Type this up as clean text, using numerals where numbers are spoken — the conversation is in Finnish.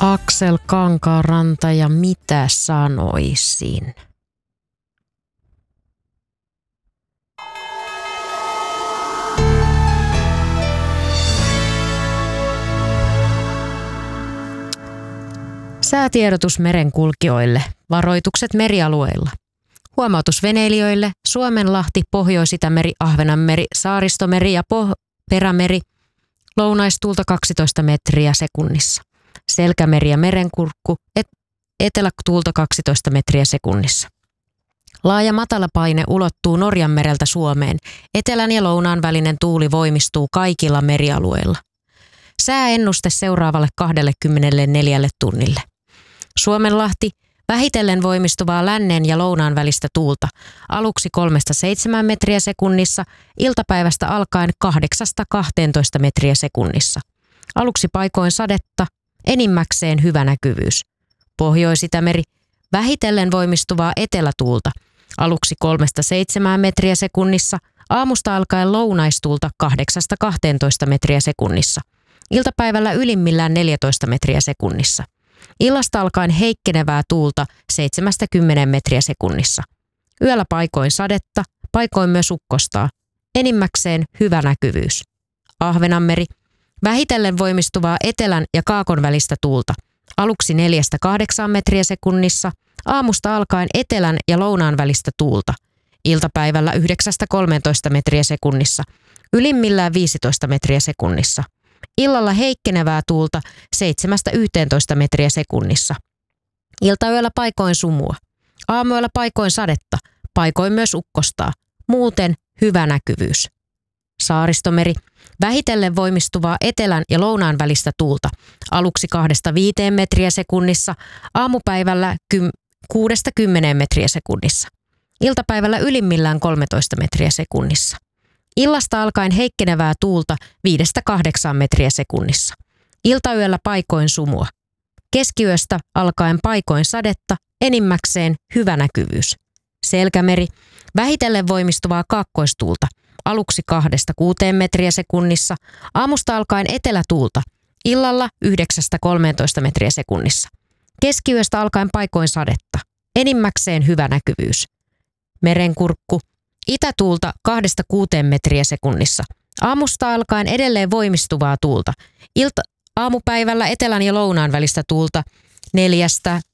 Aksel Kankaanranta ja mitä sanoisin? Säätiedotus merenkulkijoille. Varoitukset merialueilla. Huomautus veneilijöille. Suomenlahti, Pohjois-Itämeri, Ahvenanmeri, Saaristomeri ja Perämeri. Lounaistuulta 12 metriä sekunnissa. Selkämeri ja merenkurkku, etelätuulta 12 metriä sekunnissa. Laaja matalapaine ulottuu Norjanmereltä Suomeen. Etelän ja lounaan välinen tuuli voimistuu kaikilla merialueilla. Sääennuste seuraavalle 24 tunnille. Suomenlahti, vähitellen voimistuvaa lännen ja lounaan välistä tuulta, aluksi 3-7 metriä sekunnissa, iltapäivästä alkaen 8-12 metriä sekunnissa. Aluksi paikoin sadetta, enimmäkseen hyvä näkyvyys. Pohjois-Itämeri, vähitellen voimistuvaa etelätuulta, aluksi 3-7 metriä sekunnissa, aamusta alkaen lounaistuulta 8-12 metriä sekunnissa. Iltapäivällä ylimmillään 14 metriä sekunnissa. Illasta alkaen heikkenevää tuulta 7-10 metriä sekunnissa. Yöllä paikoin sadetta, paikoin myös ukkostaa. Enimmäkseen hyvä näkyvyys. Ahvenanmeri, vähitellen voimistuvaa etelän ja kaakon välistä tuulta. Aluksi 4-8 metriä sekunnissa, aamusta alkaen etelän ja lounaan välistä tuulta. Iltapäivällä 9-13 metriä sekunnissa, ylimmillään 15 metriä sekunnissa. Illalla heikkenevää tuulta 7-11 metriä sekunnissa. Iltayöllä paikoin sumua. Aamuyöllä paikoin sadetta, paikoin myös ukkostaa. Muuten hyvä näkyvyys. Saaristomeri, vähitellen voimistuvaa etelän ja lounaan välistä tuulta. Aluksi 2-5 metriä sekunnissa, aamupäivällä 6-10 metriä sekunnissa. Iltapäivällä ylimmillään 13 metriä sekunnissa. Illasta alkaen heikkenevää tuulta 5-8 metriä sekunnissa. Iltayöllä paikoin sumua. Keskiyöstä alkaen paikoin sadetta, enimmäkseen hyvä näkyvyys. Selkämeri, vähitellen voimistuvaa kaakkoistuulta. Aluksi 2-6 metriä sekunnissa, aamusta alkaen etelätuulta. Illalla 9-13 metriä sekunnissa. Keskiyöstä alkaen paikoin sadetta, enimmäkseen hyvä näkyvyys. Merenkurkku, itätuulta 2-6 metriä sekunnissa. Aamusta alkaen edelleen voimistuvaa tuulta. Aamupäivällä etelän ja lounaan välistä tuulta